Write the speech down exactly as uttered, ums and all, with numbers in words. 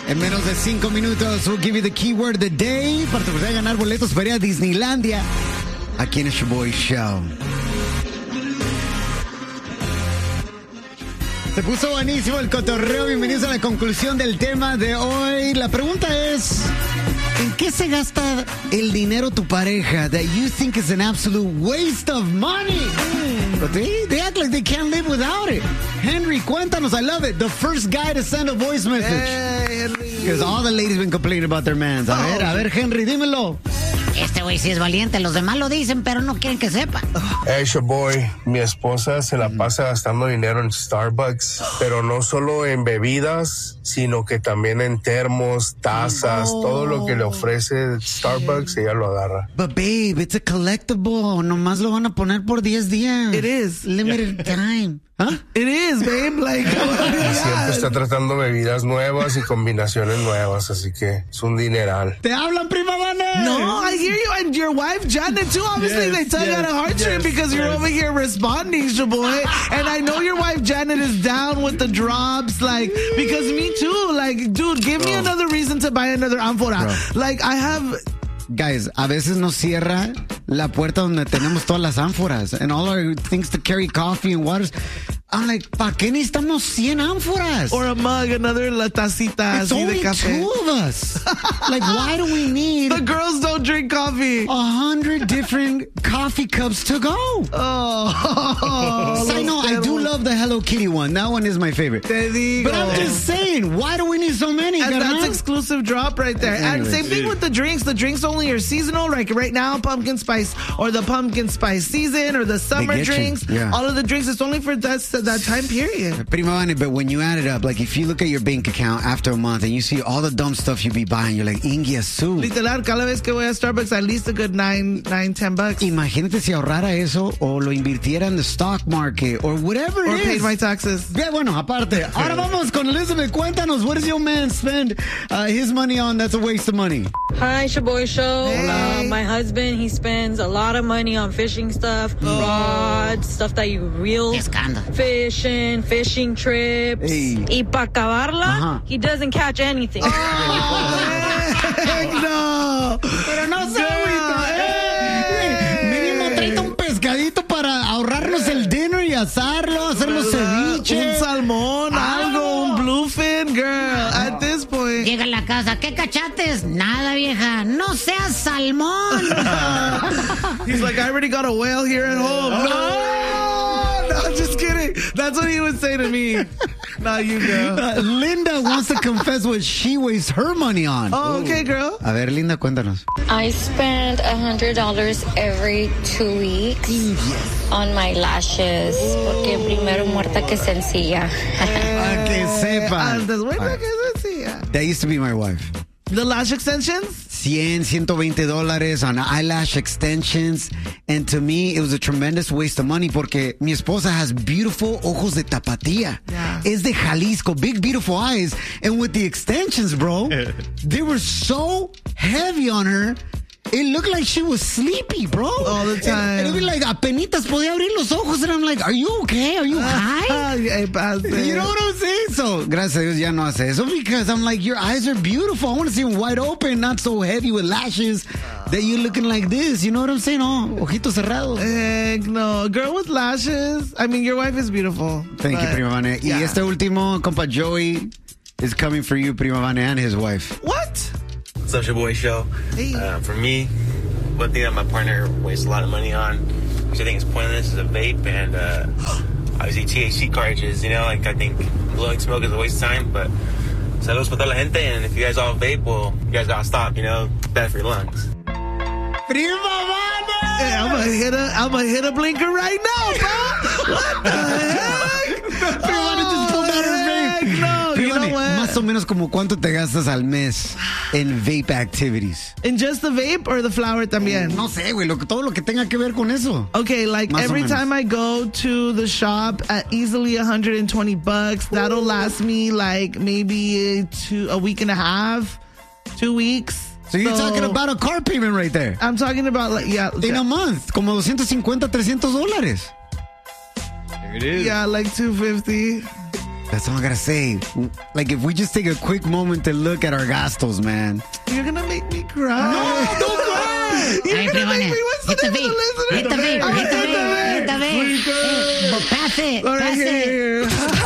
En menos de cinco minutos, we'll give you the keyword of the day para tratar de ganar boletos para ir a Disneylandia. Aquí en el Shaboy Show. Se puso buenísimo el cotorreo. Bienvenidos a la conclusión del tema de hoy. La pregunta es, ¿en qué se gasta el dinero tu pareja that you think is an absolute waste of money? But they, they act like they can't live without it. Henry, cuéntanos. I love it. The first guy to send a voice message. Hey, Henry. Because all the ladies been complaining about their mans. A ver, a ver, Henry, dímelo. Este güey sí es valiente. Los demás lo dicen, pero no quieren que sepa. Hey, Shaboy, mi esposa se la pasa gastando dinero en Starbucks, pero no solo en bebidas, sino que también en termos, tazas, oh. todo lo que le ofrece Starbucks, ella lo agarra. But babe, it's a collectible. Nomás lo van a poner por diez días. It is. Limited time. Huh? It is, babe. Like, y siempre está tratando bebidas nuevas y combinaciones nuevas, así que es un dineral. ¿Te hablan, prima Vane? No, I hear you. And your wife, Janet, too. Obviously, yes, they tug yes, at a heartstring yes, because you're yes. over here responding, Shaboy. And I know your wife, Janet, is down with the drops. Like, because me too. Like, dude, give me oh. another reason to buy another amphora. Bro. Like, I have... Guys, a veces nos cierra la puerta donde tenemos todas las ánforas and all our things to carry coffee and waters. I'm like, ¿para qué necesitamos cien ánforas? Or a mug, another la tacita It's así only de café. two of us. Like, why do we need... The girls don't drink coffee. A hundred different coffee cups to go. Oh. So I know, I do love the Hello Kitty one. That one is my favorite. Te digo. But I'm just saying, why do we need so many? And Carnal? that's exclusive drop right there. Anyways. And same thing with the drinks. The drinks only are seasonal. Like right now, pumpkin spice or the pumpkin spice season or the summer drinks. Yeah. All of the drinks, it's only for that, that time period. Prima Vane, but when you add it up, like if you look at your bank account after a month and you see all the dumb stuff you be buying, you're like, Ingia su. Literal, cada vez que voy a Starbucks, at least a good nine, nine, ten bucks. Imagínate si ahorrara eso o lo invirtiera en the stock market or whatever it or is. Or paid my taxes. Yeah, bueno, aparte. Ahora vamos con Elizabeth. Cuéntanos, what does your man spend uh, his money on that's a waste of money? Hi, Shaboy Show. Hey. Uh, my husband, he spends a lot of money on fishing stuff, oh. rods, stuff that you reel, Pescando. fishing, fishing trips. Hey. Y para acabarla, uh-huh. he doesn't catch anything. Oh, heck no. Pero no sé, mínimo treinta un pescadito para ahorrarnos el dinner y asarlo, hacerlo ceviche. Un salmón, algo, algo, un bluefin, girl. At this point. Llega a la casa, ¿qué cachates? Nada, vieja. No seas salmón. He's like, I already got a whale here at home. No, no, just kidding. That's what he would say to me. Not you, girl. Uh, Linda wants to confess what she wastes her money on. Oh, okay, girl. A ver, Linda, cuéntanos. I spend one hundred dollars every two weeks yes. on my lashes. Porque primero muerta que sencilla. Para que sepa. Antes muerta que sencilla. That used to be my wife. The lash extensions? cien, ciento veinte dólares on eyelash extensions. And to me, it was a tremendous waste of money porque mi esposa has beautiful ojos de tapatía. Yeah. Es de Jalisco, big, beautiful eyes. And with the extensions, bro, they were so heavy on her. It looked like she was sleepy, bro. All the time. And, and it was like, apenitas podía abrir los ojos. And I'm like, are you okay? Are you high? You know what I'm saying? So, gracias a Dios ya no hace eso because I'm like, your eyes are beautiful. I want to see them wide open, not so heavy with lashes that you're looking like this. You know what I'm saying? Oh, ojitos cerrados. Heck no. A girl with lashes. I mean, your wife is beautiful. Thank you, Prima Vane. Yeah. Y este último, compa Joey, is coming for you, Prima Vane, and his wife. What? What's up, Shaboy Show? Hey. Uh, for me, one thing that my partner wastes a lot of money on, which I think is pointless, is a vape and uh, obviously T H C cartridges. You know, like I think blowing smoke is a waste of time, but saludos para toda la gente, and if you guys all vape, well, you guys gotta stop. You know, bad for your lungs. Prima Vane! Hey, I'm gonna hit a, I'm gonna hit a blinker right now, bro. What the heck? Prima Vane just pulled out her vape. No, you know what? Más o menos como cuánto te gastas al mes en vape activities. In just the vape or the flower también? No sé, güey, lo, todo lo que tenga que ver con eso. Okay, like Más every time I go to the shop at easily one hundred twenty bucks, that'll last me like maybe two, a week and a half, two weeks. So you're so, talking about a car payment right there. I'm talking about like, yeah. In a month, como doscientos cincuenta, trescientos dólares. There it is. Yeah, like two fifty. That's all I gotta say. Like, if we just take a quick moment to look at our gastos, man. You're gonna make me cry. No, don't cry. You're Hey, gonna Pijuana, make me. What's hit the the name of vape. the listener? Hit the vape. Oh, Hit the hit vape. Hit the vape. Freaker. Hey, well, pass it. All right, Pass here, it. here.